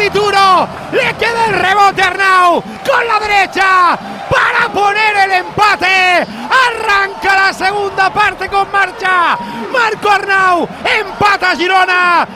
Dituro, le queda el rebote a Arnau con la derecha para poner el empate. Arranca la segunda parte con marcha. Marco Arnau, empata Girona.